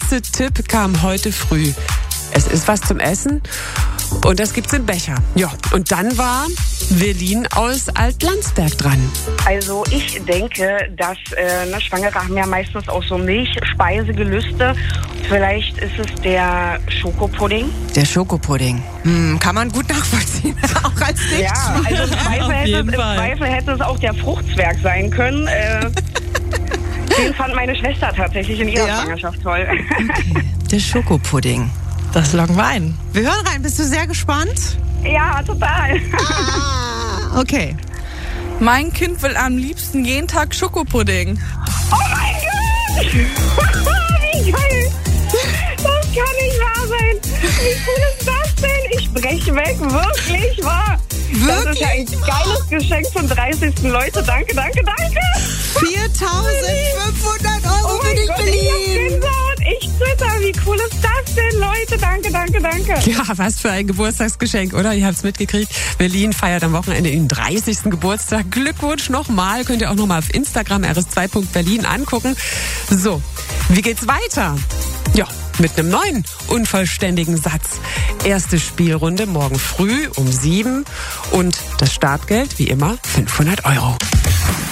erste Tipp kam heute früh. Es ist was zum Essen und das gibt's im Becher. Ja, und dann war Verlin aus Altlandsberg dran. Also ich denke, dass Schwangere haben ja meistens auch so Milchspeisegelüste. Vielleicht ist es der Schokopudding. Der Schokopudding. Kann man gut nachvollziehen, auch als nicht. Ja, also im Zweifel hätte es auch der Fruchtzwerg sein können. Den fand meine Schwester tatsächlich in ihrer Schwangerschaft toll. Okay. Der Schokopudding. Das loggen wir ein. Wir hören rein. Bist du sehr gespannt? Ja, total. Okay. Mein Kind will am liebsten jeden Tag Schokopudding. Oh mein Gott! Wie geil! Das kann nicht wahr sein! Wie cool ist das denn? Ich brech weg, wirklich wahr! Das ist ja ein geiles Geschenk zum 30. Leute, danke, danke, danke! 4.500 Euro für dich, Gott, Berlin! Ich zitter, wie cool ist das denn, Leute? Danke, danke, danke! Ja, was für ein Geburtstagsgeschenk, oder? Ihr habt es mitgekriegt. Berlin feiert am Wochenende ihren 30. Geburtstag. Glückwunsch nochmal. Könnt ihr auch nochmal auf Instagram rs2.berlin angucken. So, wie geht's weiter? Ja, mit einem neuen unvollständigen Satz. Erste Spielrunde morgen früh um 7 und das Startgeld wie immer 500 Euro.